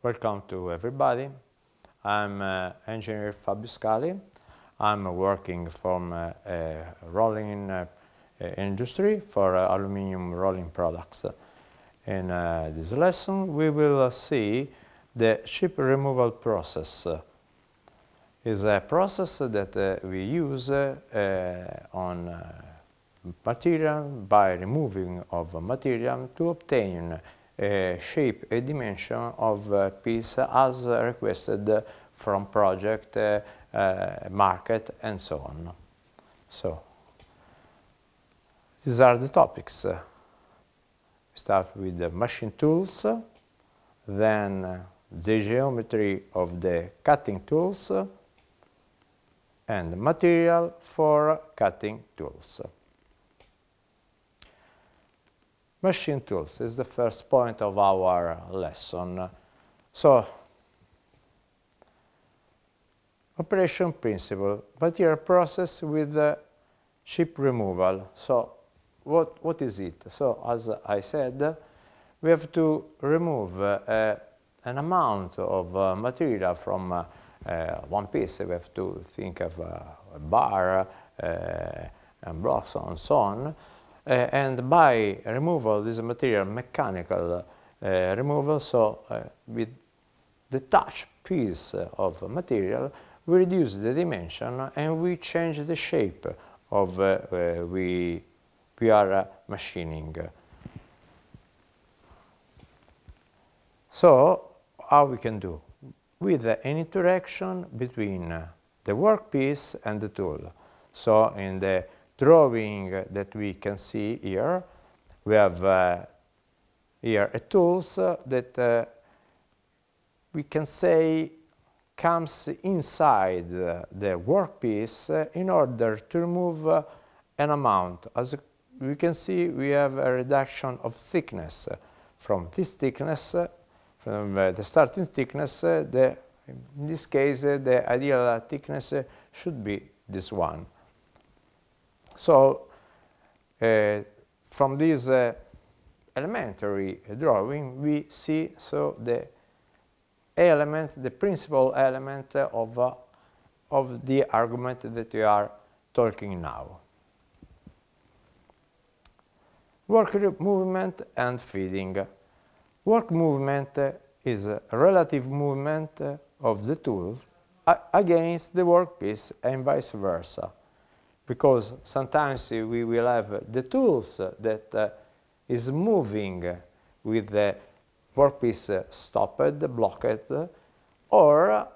Welcome to everybody. I'm engineer Fabio Scali. I'm working from rolling industry for aluminum rolling products. In this lesson we will see the chip removal process. It's a process that we use on material by removing of material to obtain shape and dimension of a piece as requested from project, market, and so on. So, these are the topics. We start with the machine tools, then the geometry of the cutting tools, and material for cutting tools. Machine tools is the first point of our lesson. So, operation principle, material process with chip removal. So, what is it? So, as I said, we have to remove an amount of material from one piece. We have to think of a bar and blocks and so on. And by removal of this material, mechanical removal, so with the touch piece of material, we reduce the dimension and we change the shape of we are machining. So, how we can do? With an interaction between the workpiece and the tool. So, in the drawing that we can see here, we have here a tools that we can say comes inside the workpiece in order to remove an amount. As we can see, we have a reduction of thickness. From this thickness, from the starting thickness, in this case, the ideal thickness should be this one. So, from this elementary drawing, we see the element, the principal element of the argument that we are talking now. Work movement and feeding. Work movement is a relative movement of the tool against the workpiece and vice versa. Because sometimes we will have the tools that is moving with the workpiece stopped, blocked, or